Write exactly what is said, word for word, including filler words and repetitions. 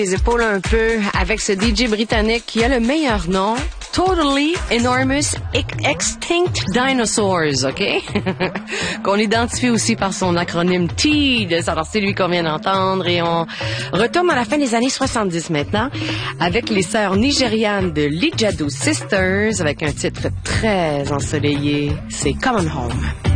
Les épaules un peu avec ce D J britannique qui a le meilleur nom, Totally Enormous Extinct Dinosaurs, OK? Qu'on identifie aussi par son acronyme T E E D. Alors, c'est lui qu'on vient d'entendre. Et on retourne à la fin des années soixante-dix maintenant avec les sœurs nigérianes de Lijadu Sisters avec un titre très ensoleillé. C'est Come On Home.